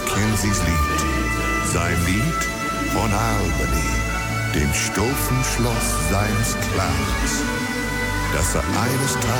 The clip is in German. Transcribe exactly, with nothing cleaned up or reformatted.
Mackenzies Lied. Sein Lied von Albany, dem Stufenschloss seines Clans, das er eines Tages